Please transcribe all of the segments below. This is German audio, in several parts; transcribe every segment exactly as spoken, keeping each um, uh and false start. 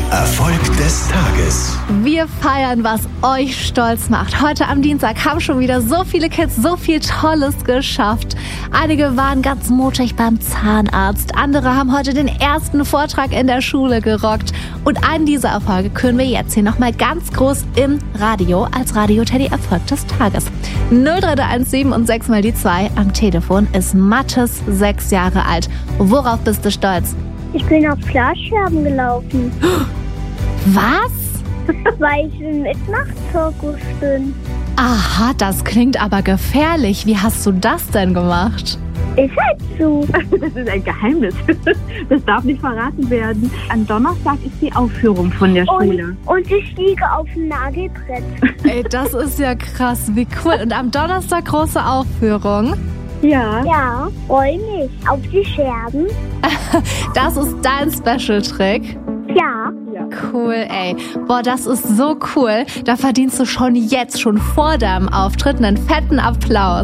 Erfolg des Tages. Wir feiern, was euch stolz macht. Heute am Dienstag haben schon wieder so viele Kids so viel Tolles geschafft. Einige waren ganz mutig beim Zahnarzt. Andere haben heute den ersten Vortrag in der Schule gerockt. Und einen dieser Erfolge können wir jetzt hier nochmal ganz groß im Radio als Radio Teddy Erfolg des Tages. null drei eins sieben und sechs mal die zwei. Am Telefon ist Mathis, sechs Jahre alt. Worauf bist du stolz? Ich bin auf Glasscherben gelaufen. Was? Weil ich im Mitmachzirkus bin. Aha, das klingt aber gefährlich. Wie hast du das denn gemacht? Ist halt so. Das ist ein Geheimnis. Das darf nicht verraten werden. Am Donnerstag ist die Aufführung von der Schule. Und, und ich liege auf dem Nagelbrett. Ey, das ist ja krass. Wie cool. Und am Donnerstag große Aufführung. Ja. Ja, freu mich. Auf die Scherben. Das ist dein Special-Trick. Ja. Cool, ey. Boah, das ist so cool. Da verdienst du schon jetzt, schon vor deinem Auftritt, einen fetten Applaus.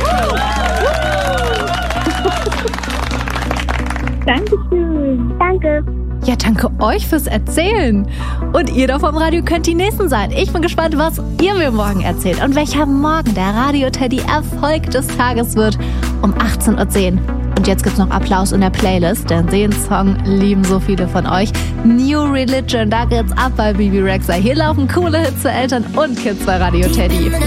Dankeschön. Danke. Ja, danke euch fürs Erzählen. Und ihr da vom Radio könnt die Nächsten sein. Ich bin gespannt, was ihr mir morgen erzählt und welcher morgen der Radio Teddy Erfolg des Tages wird um achtzehn Uhr zehn. Und jetzt gibt's noch Applaus in der Playlist, denn den Song lieben so viele von euch. New Religion, da geht's ab bei Bibi Rexha. Hier laufen coole Hits für Eltern und Kids bei Radio Teddy.